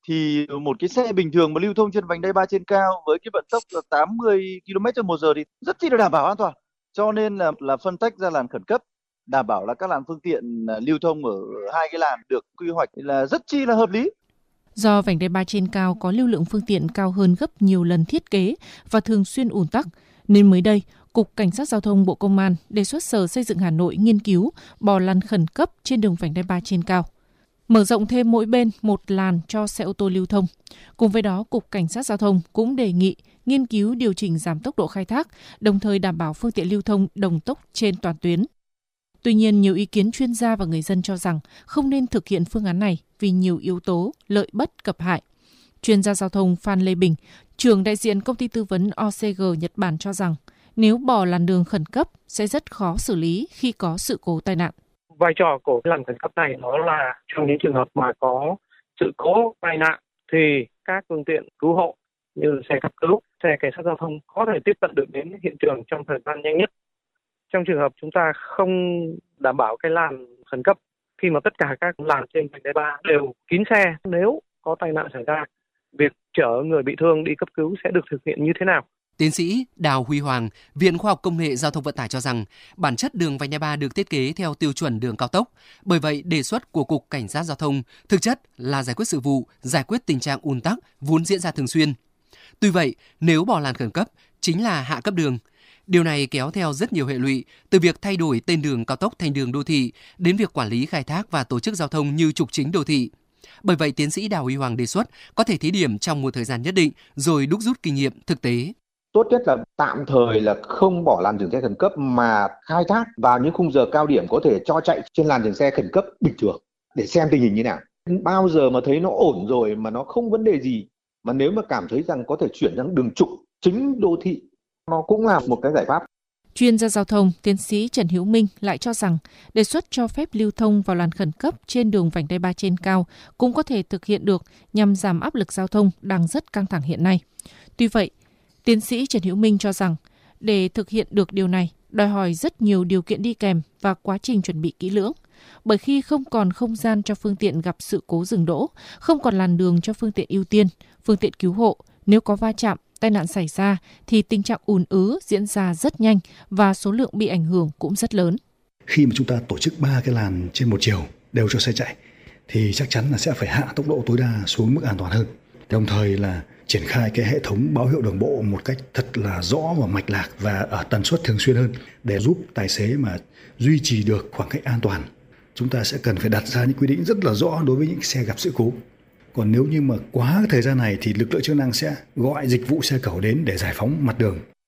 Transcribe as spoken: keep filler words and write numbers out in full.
thì một cái xe bình thường mà lưu thông trên vành đai ba trên cao với cái vận tốc là tám mươi ki lô mét trên một giờ thì rất chi là đảm bảo an toàn. Cho nên là là phân tách ra làn khẩn cấp, đảm bảo là các làn phương tiện à, lưu thông ở hai cái làn được quy hoạch là rất chi là hợp lý. Do vành đai ba trên cao có lưu lượng phương tiện cao hơn gấp nhiều lần thiết kế và thường xuyên ùn tắc, nên mới đây, Cục Cảnh sát Giao thông Bộ Công an đề xuất Sở Xây dựng Hà Nội nghiên cứu bỏ làn khẩn cấp trên đường vành đai ba trên cao, mở rộng thêm mỗi bên một làn cho xe ô tô lưu thông. Cùng với đó, Cục Cảnh sát Giao thông cũng đề nghị nghiên cứu điều chỉnh giảm tốc độ khai thác, đồng thời đảm bảo phương tiện lưu thông đồng tốc trên toàn tuyến. Tuy nhiên, nhiều ý kiến chuyên gia và người dân cho rằng không nên thực hiện phương án này vì nhiều yếu tố lợi bất cập hại. Chuyên gia giao thông Phan Lê Bình, trưởng đại diện công ty tư vấn o xê giê Nhật Bản cho rằng nếu bỏ làn đường khẩn cấp sẽ rất khó xử lý khi có sự cố tai nạn. Vai trò của làn khẩn cấp này đó là trong những trường hợp mà có sự cố tai nạn thì các phương tiện cứu hộ như xe cấp cứu, xe cảnh sát giao thông có thể tiếp cận được đến hiện trường trong thời gian nhanh nhất. Trong trường hợp chúng ta không đảm bảo cái làn khẩn cấp khi mà tất cả các làn trên vành đai ba đều kín xe, nếu có tai nạn xảy ra, việc chở người bị thương đi cấp cứu sẽ được thực hiện như thế nào? Tiến sĩ Đào Huy Hoàng, Viện Khoa học Công nghệ Giao thông Vận tải cho rằng bản chất đường vành đai ba được thiết kế theo tiêu chuẩn đường cao tốc. Bởi vậy, đề xuất của Cục Cảnh sát Giao thông thực chất là giải quyết sự vụ, giải quyết tình trạng ùn tắc vốn diễn ra thường xuyên. Tuy vậy, nếu bỏ làn khẩn cấp chính là hạ cấp đường. Điều này kéo theo rất nhiều hệ lụy, từ việc thay đổi tên đường cao tốc thành đường đô thị đến việc quản lý khai thác và tổ chức giao thông như trục chính đô thị. Bởi vậy, tiến sĩ Đào Huy Hoàng đề xuất có thể thí điểm trong một thời gian nhất định rồi đúc rút kinh nghiệm thực tế. Tốt nhất là tạm thời là không bỏ làn dừng xe khẩn cấp mà khai thác vào những khung giờ cao điểm có thể cho chạy trên làn dừng xe khẩn cấp bình thường để xem tình hình như nào. Bao giờ mà thấy nó ổn rồi mà nó không vấn đề gì, mà nếu mà cảm thấy rằng có thể chuyển sang đường trục chính đô thị, nó cũng là một cái giải pháp. Chuyên gia giao thông, tiến sĩ Trần Hữu Minh lại cho rằng đề xuất cho phép lưu thông vào làn khẩn cấp trên đường vành đai ba trên cao cũng có thể thực hiện được nhằm giảm áp lực giao thông đang rất căng thẳng hiện nay. Tuy vậy, tiến sĩ Trần Hữu Minh cho rằng để thực hiện được điều này đòi hỏi rất nhiều điều kiện đi kèm và quá trình chuẩn bị kỹ lưỡng. Bởi khi không còn không gian cho phương tiện gặp sự cố dừng đỗ, không còn làn đường cho phương tiện ưu tiên, phương tiện cứu hộ, nếu có va chạm, tai nạn xảy ra thì tình trạng ùn ứ diễn ra rất nhanh và số lượng bị ảnh hưởng cũng rất lớn. Khi mà chúng ta tổ chức ba cái làn trên một chiều đều cho xe chạy thì chắc chắn là sẽ phải hạ tốc độ tối đa xuống mức an toàn hơn. Đồng thời là triển khai cái hệ thống báo hiệu đường bộ một cách thật là rõ và mạch lạc và ở tần suất thường xuyên hơn để giúp tài xế mà duy trì được khoảng cách an toàn. Chúng ta sẽ cần phải đặt ra những quy định rất là rõ đối với những xe gặp sự cố. Còn nếu như mà quá thời gian này thì lực lượng chức năng sẽ gọi dịch vụ xe cẩu đến để giải phóng mặt đường.